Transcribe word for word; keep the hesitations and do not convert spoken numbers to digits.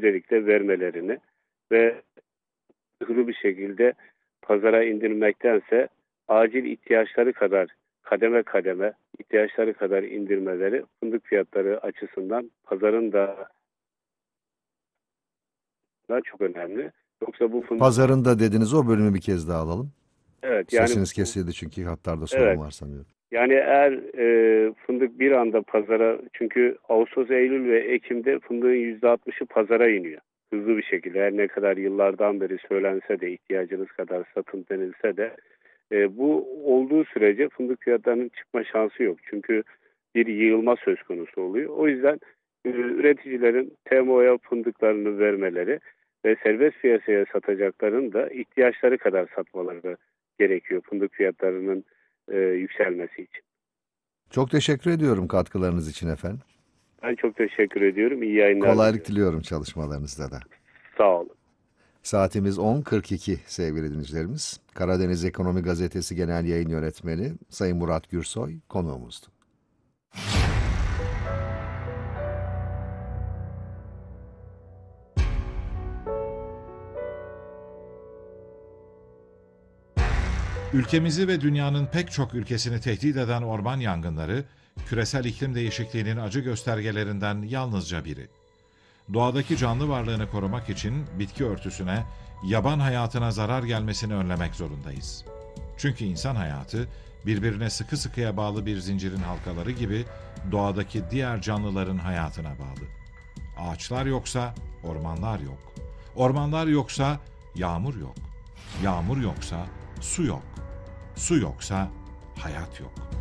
öncelikle vermelerini ve hızlı bir şekilde pazara indirmektense acil ihtiyaçları kadar kademe kademe ihtiyaçları kadar indirmeleri fındık fiyatları açısından pazarın da da çok önemli. Yoksa bu fındık Pazarında dediniz, o bölümü bir kez daha alalım. evet yani Sesiniz kesildi çünkü hatlarda sorun evet var sanıyorum. yani eğer e, fındık bir anda pazara, çünkü Ağustos, Eylül ve Ekim'de fındığın yüzde altmışı pazara iniyor. Hızlı bir şekilde, her ne kadar yıllardan beri söylense de, ihtiyacınız kadar satın denilse de e, bu olduğu sürece fındık fiyatlarının çıkma şansı yok. Çünkü bir yığılma söz konusu oluyor. O yüzden e, üreticilerin T M O'ya fındıklarını vermeleri ve serbest piyasaya satacakların da ihtiyaçları kadar satmaları gerekiyor fındık fiyatlarının e, yükselmesi için. Çok teşekkür ediyorum katkılarınız için efendim. Ben çok teşekkür ediyorum. İyi yayınlar Kolaylık diliyorum. diliyorum çalışmalarınızda da. Sağ olun. Saatimiz on kırk iki sevgili dinleyicilerimiz. Karadeniz Ekonomi Gazetesi Genel Yayın Yönetmeni Sayın Murat Gürsoy konuğumuzdu. Ülkemizi ve dünyanın pek çok ülkesini tehdit eden orman yangınları, küresel iklim değişikliğinin acı göstergelerinden yalnızca biri. Doğadaki canlı varlığını korumak için bitki örtüsüne, yaban hayatına zarar gelmesini önlemek zorundayız. Çünkü insan hayatı, birbirine sıkı sıkıya bağlı bir zincirin halkaları gibi doğadaki diğer canlıların hayatına bağlı. Ağaçlar yoksa ormanlar yok. Ormanlar yoksa yağmur yok. Yağmur yoksa su yok. Su yoksa hayat yok.